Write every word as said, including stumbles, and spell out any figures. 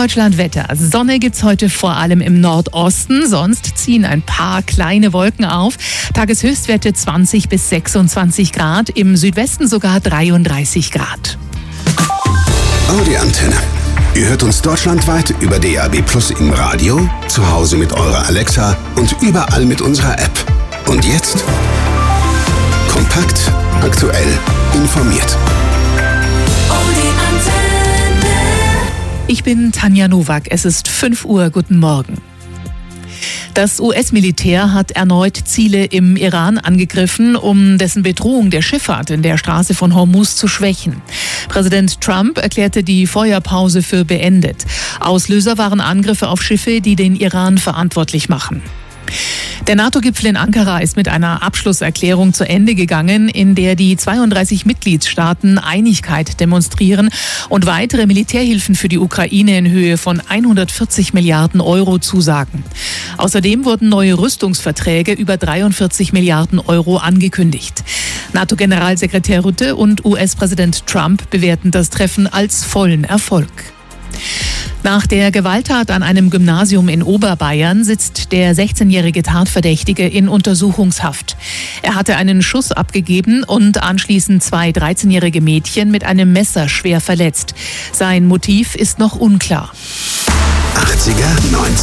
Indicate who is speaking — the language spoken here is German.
Speaker 1: Süddeutschland Wetter. Sonne gibt's heute vor allem im Nordosten, sonst ziehen ein paar kleine Wolken auf. Tageshöchstwerte zwanzig bis sechsundzwanzig Grad, im Südwesten sogar dreiunddreißig Grad.
Speaker 2: Audi Antenne. Ihr hört uns deutschlandweit über D A B Plus im Radio, zu Hause mit eurer Alexa und überall mit unserer App. Und jetzt kompakt, aktuell, informiert.
Speaker 1: Ich bin Tanja Nowak, es ist fünf Uhr, guten Morgen. Das U S-Militär hat erneut Ziele im Iran angegriffen, um dessen Bedrohung der Schifffahrt in der Straße von Hormuz zu schwächen. Präsident Trump erklärte die Feuerpause für beendet. Auslöser waren Angriffe auf Schiffe, die den Iran verantwortlich machen. Der NATO-Gipfel in Ankara ist mit einer Abschlusserklärung zu Ende gegangen, in der die zweiunddreißig Mitgliedstaaten Einigkeit demonstrieren und weitere Militärhilfen für die Ukraine in Höhe von hundertvierzig Milliarden Euro zusagen. Außerdem wurden neue Rüstungsverträge über dreiundvierzig Milliarden Euro angekündigt. NATO-Generalsekretär Rutte und U S-Präsident Trump bewerten das Treffen als vollen Erfolg. Nach der Gewalttat an einem Gymnasium in Oberbayern sitzt der sechzehnjährige Tatverdächtige in Untersuchungshaft. Er hatte einen Schuss abgegeben und anschließend zwei dreizehnjährige Mädchen mit einem Messer schwer verletzt. Sein Motiv ist noch unklar.
Speaker 2: achtziger, neunziger